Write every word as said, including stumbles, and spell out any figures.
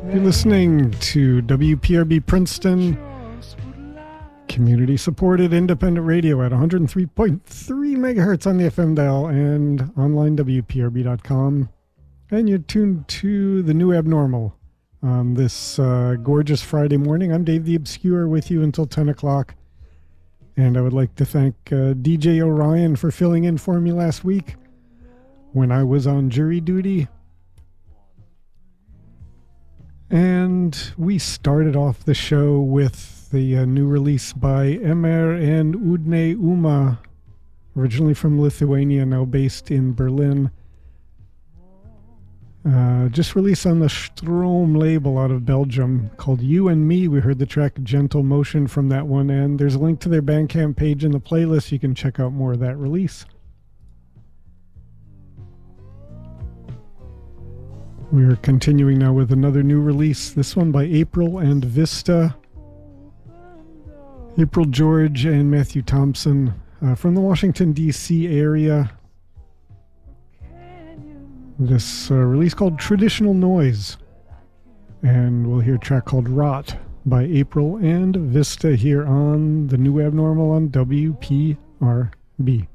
You're listening to W P R B Princeton, community-supported independent radio at one hundred three point three megahertz on the F M dial and online W P R B dot com. And you're tuned to The New Abnormal on this uh, gorgeous Friday morning. I'm Dave the Obscure with you until ten o'clock. And I would like to thank uh, D J Orion for filling in for me last week when I was on jury duty. And we started off the show with the uh, new release by Emer and Udne Uma, originally from Lithuania, now based in Berlin. Uh, just released on the Strom label out of Belgium, called You and Me. We heard the track Gentle Motion from that one, and there's a link to their Bandcamp page in the playlist. You can check out more of that release. We're continuing now with another new release, this one by April and Vista. April George and Matthew Thompson uh, from the Washington, D C area. This uh, release called Traditional Noise. And we'll hear a track called Rot by April and Vista here on The New Abnormal on W P R B.